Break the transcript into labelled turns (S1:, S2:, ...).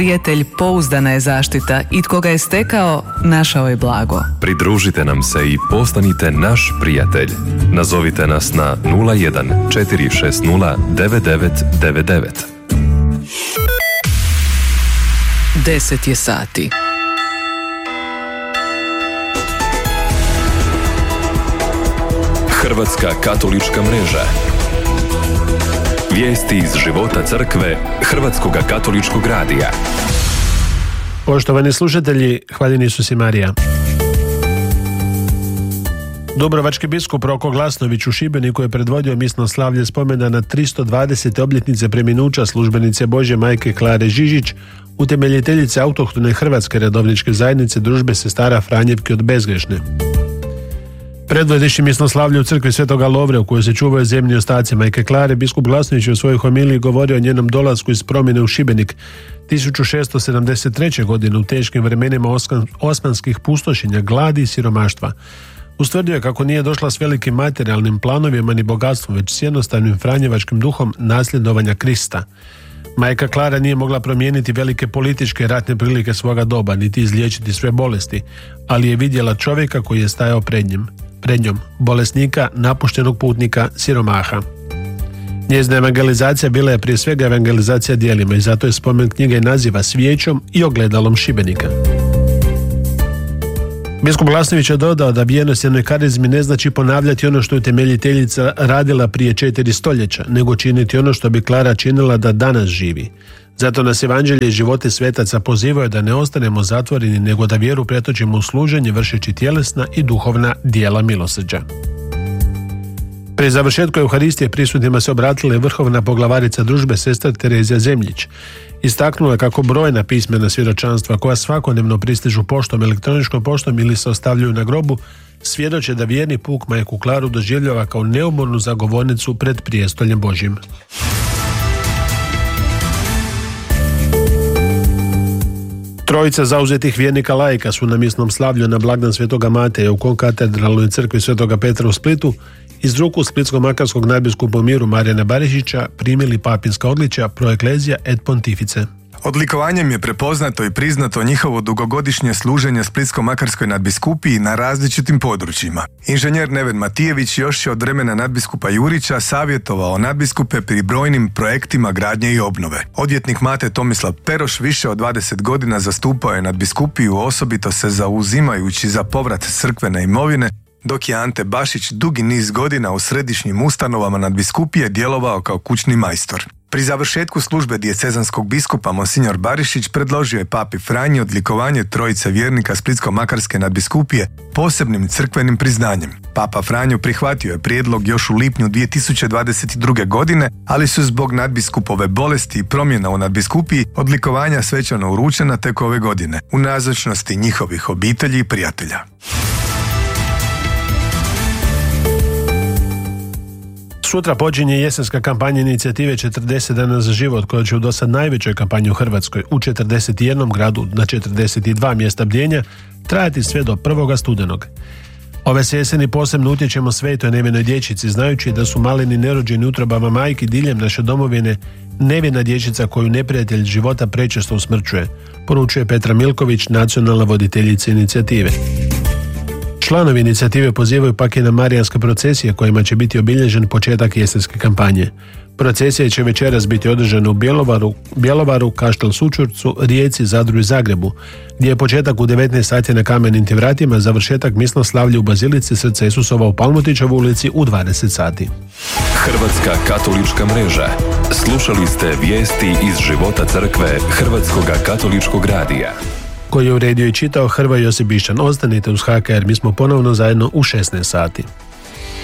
S1: Prijatelj pouzdana je zaštita i tko ga je stekao, našao je blago.
S2: Pridružite nam se i postanite naš prijatelj. Nazovite nas na 01 460 9999.
S1: 10 je sati.
S2: Hrvatska katolička mreža. Vijesti iz života crkve Hrvatskog katoličkog radija.
S3: Poštovani slušatelji, hvaljeni Isus i Marija. Dubrovački biskup Roko Glasnović u Šibeniku je predvodio misno slavlje spomena na 320. obljetnice preminuća službenice Božje majke Klare Žižić, utemeljiteljice autohtone Hrvatske redovničke zajednice Družbe sestara Franjevke od Bezgrešne. Predvodeći misnoslavlje u crkvi Svetoga Lovre u kojoj se čuvaju zemlji ostaci majke Klare, biskup Glasnović u svojoj homiliji govorio o njenom dolasku iz promjene u Šibenik 1673. godine u teškim vremenima osmanskih pustošenja, gladi i siromaštva. Ustvrdio je kako nije došla s velikim materijalnim planovima ni bogatstvom, već s jednostavnim franjevačkim duhom nasljedovanja Krista. Majka Klara nije mogla promijeniti velike političke ratne prilike svoga doba, niti izliječiti sve bolesti, ali je vidjela čovjeka koji je stajao pred njom, bolesnika, napuštenog putnika, siromaha. Njezina evangelizacija bila je prije svega evangelizacija djelima i zato je spomen knjige naziva Svijećom i ogledalom Šibenika. Biskup Glasnović je dodao da vjernost jednoj karizmi ne znači ponavljati ono što je utemeljiteljica radila prije 4 stoljeća, nego činiti ono što bi Klara činila da danas živi. Zato nas evanđelje i živote svetaca pozivaju da ne ostanemo zatvoreni, nego da vjeru pretočimo u služenje vršeći tjelesna i duhovna djela milosrđa. Prije završetku Euharistije prisutnima se obratila je vrhovna poglavarica Družbe sestra Terezija Zemljić. Istaknula kako brojna pismena svjedočanstva koja svakodnevno pristižu poštom, elektroničkom poštom ili se ostavljaju na grobu, svjedoče da vjerni puk majku Klaru doživljava kao neumornu zagovornicu pred prijestoljem Božjim. Trojica zauzetih vjernika laika su na misnom slavlju na blagdan Svetoga Mateja u konkatedralnoj crkvi Svetoga Petra u Splitu iz ruku splitsko-makarskog nadbiskupa Miru Marijana Barišića primili papinska odličja pro ecclesia et pontifice.
S4: Odlikovanjem je prepoznato i priznato njihovo dugogodišnje služenje Splitsko-makarskoj nadbiskupiji na različitim područjima. Inženjer Neven Matijević još je od vremena nadbiskupa Jurića savjetovao nadbiskupe pri brojnim projektima gradnje i obnove. Odvjetnik Mate Tomislav Peroš više od 20 godina zastupao je nadbiskupiju, osobito se zauzimajući za povrat crkvene imovine, dok je Ante Bašić dugi niz godina u središnjim ustanovama nadbiskupije djelovao kao kućni majstor. Pri završetku službe dijecezanskog biskupa Monsignor Barišić predložio je papi Franji odlikovanje trojice vjernika Splitsko-makarske nadbiskupije posebnim crkvenim priznanjem. Papa Franjo prihvatio je prijedlog još u lipnju 2022. godine, ali su zbog nadbiskupove bolesti i promjena u nadbiskupiji odlikovanja svečano uručena tek ove godine, u nazočnosti njihovih obitelji i prijatelja.
S3: Sutra počinje jesenska kampanja inicijative 40 dana za život, koja će u dosad najvećoj kampanji u Hrvatskoj u 41 gradu na 42 mjesta bdjenja trajati sve do 1. studenog. Ove se jeseni posebno utječemo svetoj nevinoj dječici, znajući da su maleni nerođeni utrobama majki diljem naše domovine nevina dječica koju neprijatelj života prečesto usmrćuje, poručuje Petra Milković, nacionalna voditeljica inicijative. Članovi inicijative pozivaju pak i na marijanske procesije kojima će biti obilježen početak jesenske kampanje. Procesije će večeras biti održane u Bjelovaru, Kaštel Sućurcu, Rijeci, Zadru i Zagrebu, gdje je početak u 19 sati na Kamenim vratima, završetak misnoslavlja u Bazilici Srca Isusova u Palmotićevoj ulici u 20 sati.
S2: Hrvatska katolička mreža. Slušali ste vijesti iz života crkve Hrvatskog katoličkog radija,
S3: koji je uredio i čitao Hrvoje Josip Bišćan. Ostanite uz HKR, mi smo ponovno zajedno u 16 sati.